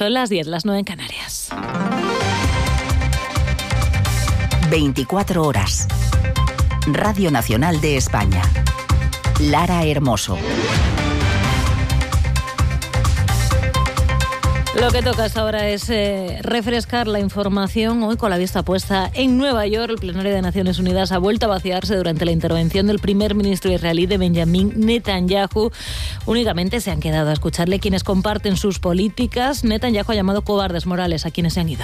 Son las 10, las 9 en Canarias. 24 horas. Radio Nacional de España. Lara Hermoso. Lo que toca hasta ahora es refrescar la información. Hoy, con la vista puesta en Nueva York, el plenario de Naciones Unidas ha vuelto a vaciarse durante la intervención del primer ministro israelí de Benjamin Netanyahu. Únicamente se han quedado a escucharle quienes comparten sus políticas. Netanyahu ha llamado cobardes morales a quienes se han ido.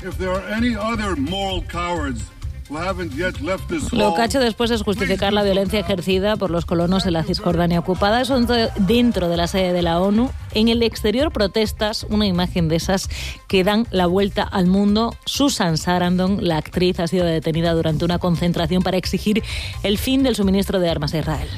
Lo que ha hecho después es justificar la violencia ejercida por los colonos en la Cisjordania ocupada. Eso dentro de la sede de la ONU. En el exterior, protestas, una imagen de esas que dan la vuelta al mundo. Susan Sarandon, la actriz, ha sido detenida durante una concentración para exigir el fin del suministro de armas a Israel.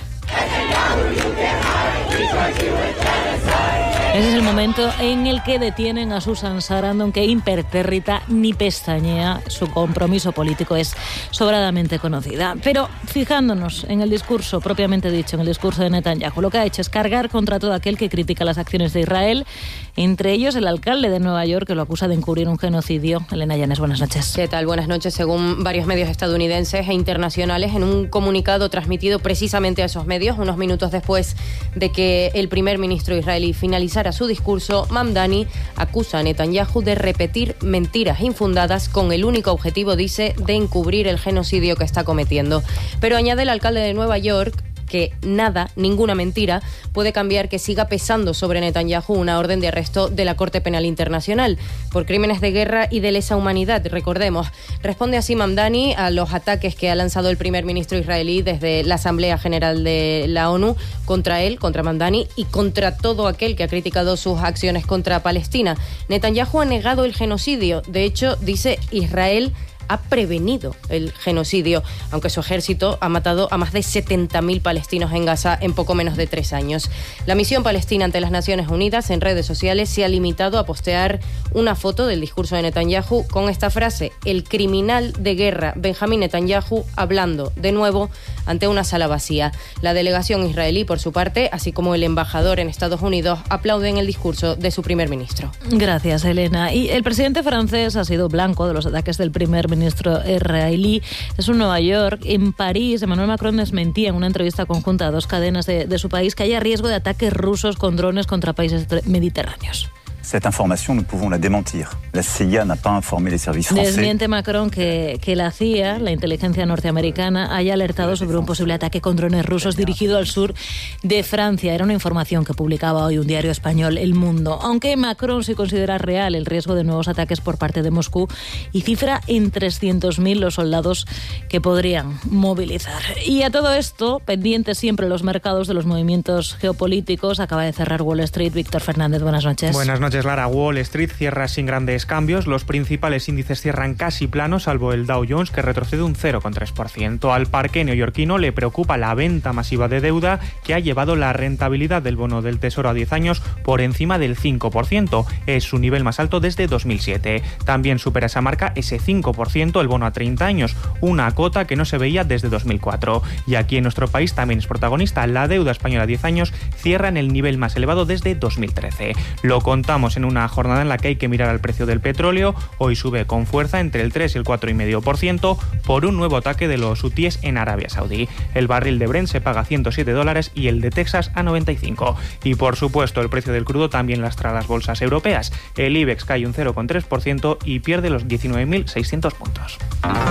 Ese es el momento en el que detienen a Susan Sarandon, que impertérrita ni pestañea. Su compromiso político es sobradamente conocida. Pero fijándonos en el discurso propiamente dicho, en el discurso de Netanyahu, lo que ha hecho es cargar contra todo aquel que critica las acciones de Israel, entre ellos el alcalde de Nueva York, que lo acusa de encubrir un genocidio. Elena Llanes, buenas noches. ¿Qué tal? Buenas noches. Según varios medios estadounidenses e internacionales, en un comunicado transmitido precisamente a esos medios, unos minutos después de que el primer ministro israelí finalizara su discurso, Mamdani acusa a Netanyahu de repetir mentiras infundadas con el único objetivo, dice, de encubrir el genocidio que está cometiendo. Pero añade el alcalde de Nueva York que ninguna mentira puede cambiar que siga pesando sobre Netanyahu una orden de arresto de la Corte Penal Internacional por crímenes de guerra y de lesa humanidad, recordemos. Responde así Mamdani a los ataques que ha lanzado el primer ministro israelí desde la Asamblea General de la ONU contra él, contra Mamdani y contra todo aquel que ha criticado sus acciones contra Palestina. Netanyahu ha negado el genocidio. De hecho, dice, Israel ha prevenido el genocidio, aunque su ejército ha matado a más de 70.000 palestinos en Gaza en poco menos de 3 años. La misión palestina ante las Naciones Unidas en redes sociales se ha limitado a postear una foto del discurso de Netanyahu con esta frase: el criminal de guerra Benjamin Netanyahu hablando de nuevo ante una sala vacía. La delegación israelí, por su parte, así como el embajador en Estados Unidos, aplauden el discurso de su primer ministro. Gracias, Elena. Y el presidente francés ha sido blanco de los ataques del primer ministro israelí. Es en Nueva York. En París, Emmanuel Macron desmentía en una entrevista conjunta a 2 cadenas de su país que haya riesgo de ataques rusos con drones contra países mediterráneos. Cette information, nous pouvons la démentir. La CIA n'a pas informé les services français. Desmiente Macron que la CIA, la inteligencia norteamericana, haya alertado sobre un posible ataque con drones rusos dirigido al sur de Francia. Era una información que publicaba hoy un diario español, El Mundo. Aunque Macron sí considera real el riesgo de nuevos ataques por parte de Moscú y cifra en 300.000 los soldados que podrían movilizar. Y a todo esto, pendientes siempre los mercados de los movimientos geopolíticos. Acaba de cerrar Wall Street. Víctor Fernández, buenas noches. Buenas noches, Lara. Wall Street cierra sin grandes cambios. Los principales índices cierran casi planos, salvo el Dow Jones, que retrocede un 0,3%. Al parque neoyorquino le preocupa la venta masiva de deuda, que ha llevado la rentabilidad del bono del Tesoro a 10 años por encima del 5%. Es su nivel más alto desde 2007. También supera esa marca, ese 5%, el bono a 30 años, una cota que no se veía desde 2004. Y aquí en nuestro país también es protagonista. La deuda española a 10 años cierra en el nivel más elevado desde 2013. Lo contamos en una jornada en la que hay que mirar al precio del petróleo. Hoy sube con fuerza entre el 3 y el 4,5% por un nuevo ataque de los hutíes en Arabia Saudí. El barril de Brent se paga $107 y el de Texas a 95. Y por supuesto el precio del crudo también lastra las bolsas europeas. El IBEX cae un 0,3% y pierde los 19.600 puntos.